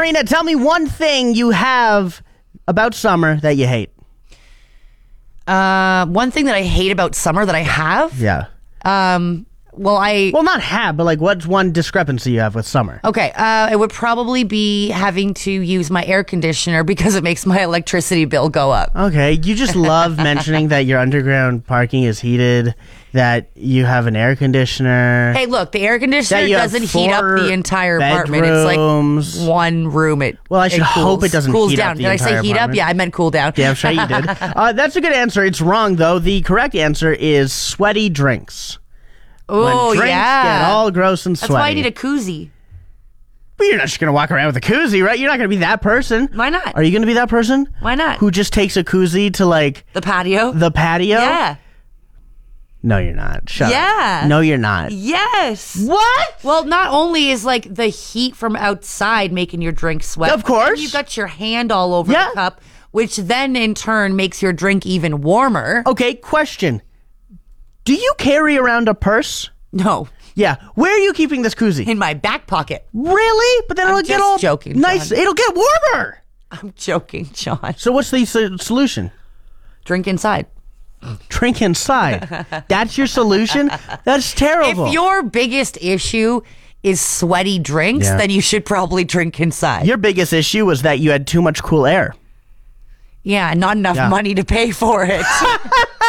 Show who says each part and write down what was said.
Speaker 1: Marina, tell me one thing you have about summer that you hate.
Speaker 2: One thing that I hate about summer that I have?
Speaker 1: Yeah.
Speaker 2: Well,
Speaker 1: not have, but like what's one discrepancy you have with summer?
Speaker 2: Okay, it would probably be having to use my air conditioner because it makes my electricity bill go up.
Speaker 1: Okay, you just love mentioning that your underground parking is heated, that you have an air conditioner.
Speaker 2: Hey, look, the air conditioner doesn't heat up the entire apartment.
Speaker 1: bedrooms.
Speaker 2: It's like one room.
Speaker 1: I should hope it doesn't
Speaker 2: cools
Speaker 1: heat
Speaker 2: down.
Speaker 1: up the
Speaker 2: Did I
Speaker 1: entire
Speaker 2: say heat
Speaker 1: apartment?
Speaker 2: up? Yeah, I meant cool down.
Speaker 1: Yeah, I'm sure you did. That's a good answer. It's wrong, though. The correct answer is sweaty drinks.
Speaker 2: Oh,
Speaker 1: when drinks
Speaker 2: yeah.
Speaker 1: get all gross and sweaty.
Speaker 2: That's why I need a koozie.
Speaker 1: But you're not just going to walk around with a koozie, right? You're not going to be that person.
Speaker 2: Why not?
Speaker 1: Are you going to be that person?
Speaker 2: Why not?
Speaker 1: Who just takes a koozie to, like...
Speaker 2: The patio?
Speaker 1: The patio?
Speaker 2: Yeah.
Speaker 1: No, you're not. Shut
Speaker 2: Yeah.
Speaker 1: up. No, you're not.
Speaker 2: Yes.
Speaker 1: What?
Speaker 2: Well, not only is like the heat from outside making your drink sweat.
Speaker 1: Of course.
Speaker 2: Then you got your hand all over the cup, which then in turn makes your drink even warmer.
Speaker 1: Okay, question. Do you carry around a purse?
Speaker 2: No.
Speaker 1: Yeah. Where are you keeping this koozie?
Speaker 2: In my back pocket.
Speaker 1: Really? But then it'll get all
Speaker 2: joking,
Speaker 1: nice.
Speaker 2: John.
Speaker 1: It'll get warmer.
Speaker 2: I'm joking, John.
Speaker 1: So what's the solution?
Speaker 2: Drink inside.
Speaker 1: Drink inside. That's your solution? That's terrible.
Speaker 2: If your biggest issue is sweaty drinks, then you should probably drink inside.
Speaker 1: Your biggest issue was that you had too much cool air.
Speaker 2: Yeah, not enough money to pay for it.